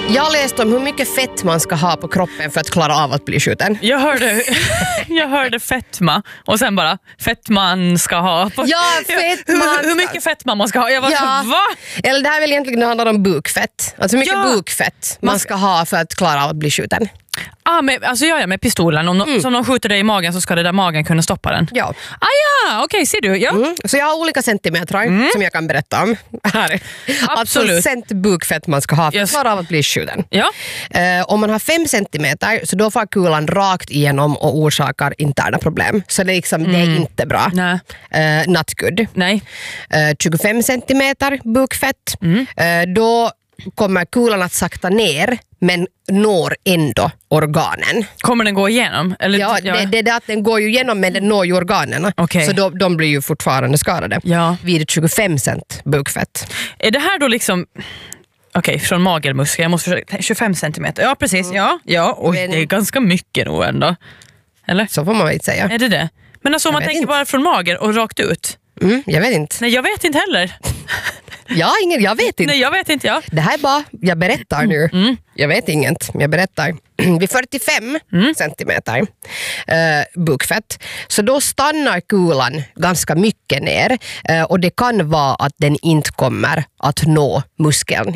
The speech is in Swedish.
Jag har läst om hur mycket fett man ska ha på kroppen för att klara av att bli skjuten. Jag hörde fetma och sen bara fettman ska ha. Ja, fettman. Hur mycket fettma man ska ha? Jag bara, va? Eller det här är väl egentligen, det handlar om bukfett. Alltså hur mycket bukfett man ska ha för att klara av att bli skjuten. Med pistolen. Om de skjuter dig i magen så ska det där magen kunna stoppa den. Ja. Okej, ser du. Ja. Så jag har olika centimeter som jag kan berätta om här. Absolut. Alltså bukfett man ska ha för att klara av att bli skjuten. Ja. Om man har 5 centimeter så då får kulan rakt igenom och orsakar interna problem. Så det är inte bra. Nej. Not good. Nej. 25 centimeter bukfett. Då kommer kulan att sakta ner men når ändå organen. Kommer den gå igenom? Eller, ja. Det är det att den går ju igenom men den når ju organen. Okay. Så de blir ju fortfarande skadade. Ja. Vid 25 cent bukfett. Är det här då liksom... Okej, från magelmuskel. Jag måste försöka... 25 centimeter. Ja, precis. Ja. Oj, det är ganska mycket nog ändå. Eller? Så får man väl inte säga. Är det? Men alltså om man tänker bara från magen och rakt ut. Jag vet inte. Nej, jag vet inte heller. Jag vet inte. Nej, jag vet inte. Det här är bara, jag berättar nu. Jag vet inget, jag berättar. Vid 45 centimeter bukfett. Så då stannar kulan ganska mycket ner. Och det kan vara att den inte kommer att nå muskeln